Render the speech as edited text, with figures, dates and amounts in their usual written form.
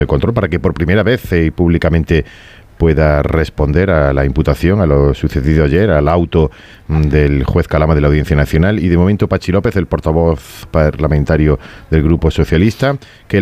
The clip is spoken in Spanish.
de control para que por primera vez y públicamente pueda responder a la imputación, a lo sucedido ayer, al auto del juez Calama de la Audiencia Nacional. Y de momento Pachi López, el portavoz parlamentario del Grupo Socialista, que